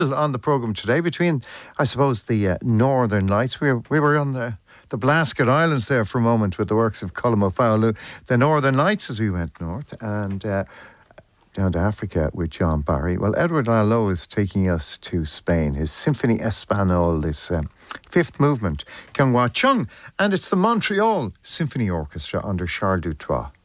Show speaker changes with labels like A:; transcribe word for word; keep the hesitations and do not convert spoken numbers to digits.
A: On the programme today, between, I suppose, the uh, Northern Lights. We were, we were on the, the Blasket Islands there for a moment with the works of Colm O'Fowle. The Northern Lights as we went north, and uh, down to Africa with John Barry. Well, Edward Lalo is taking us to Spain. His Symphony Español, this um, fifth movement, Kyung Wha Chung, and it's the Montreal Symphony Orchestra under Charles Dutoit.